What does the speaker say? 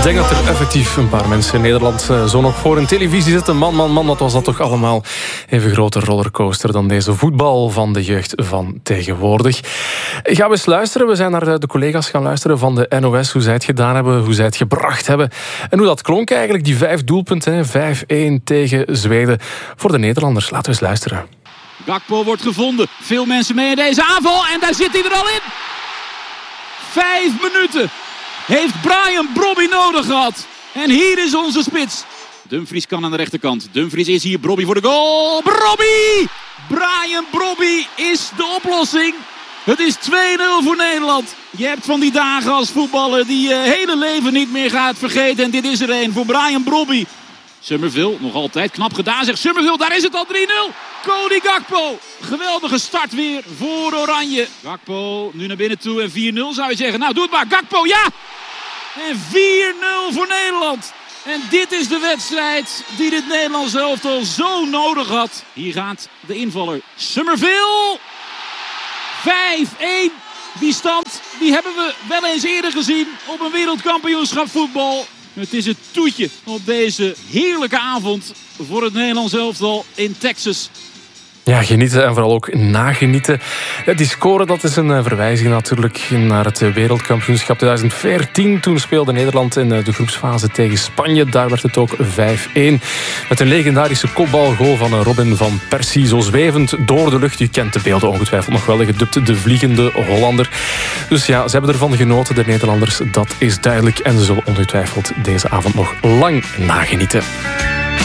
denk dat er effectief een paar mensen in Nederland zo nog voor een televisie zitten. Man, wat was dat toch allemaal even grote rollercoaster dan deze voetbal van de jeugd van tegenwoordig. Gaan we eens luisteren. We zijn naar de collega's gaan luisteren van de NOS, hoe zij het gedaan hebben, hoe zij het gebracht hebben en hoe dat klonk eigenlijk, die 5 doelpunten, 5-1 tegen Zweden voor de Nederlanders. Laten we eens luisteren. Gakpo wordt gevonden. Veel mensen mee in deze aanval en daar zit hij er al in. 5 minuten heeft Bryan Brobby nodig gehad. En hier is onze spits. Dumfries kan aan de rechterkant. Dumfries is hier. Brobby voor de goal. Brobby! Bryan Brobby is de oplossing. Het is 2-0 voor Nederland. Je hebt van die dagen als voetballer die je hele leven niet meer gaat vergeten. En dit is er een voor Bryan Brobby. Summerville, nog altijd knap gedaan, zegt Summerville. Daar is het al 3-0. Cody Gakpo. Geweldige start weer voor Oranje. Gakpo nu naar binnen toe en 4-0 zou je zeggen. Nou, doe het maar. Gakpo, ja! En 4-0 voor Nederland. En dit is de wedstrijd die dit Nederlandse elftal zo nodig had. Hier gaat de invaller Summerville. 5-1. Die stand die hebben we wel eens eerder gezien op een wereldkampioenschap voetbal. Het is het toetje op deze heerlijke avond voor het Nederlands elftal in Texas. Ja, genieten en vooral ook nagenieten. Die score, dat is een verwijzing natuurlijk naar het wereldkampioenschap 2014. Toen speelde Nederland in de groepsfase tegen Spanje. Daar werd het ook 5-1. Met een legendarische kopbalgoal van Robin van Persie. Zo zwevend door de lucht. U kent de beelden ongetwijfeld nog wel. Gedubt de vliegende Hollander. Dus ja, ze hebben ervan genoten, de Nederlanders. Dat is duidelijk. En ze zullen ongetwijfeld deze avond nog lang nagenieten.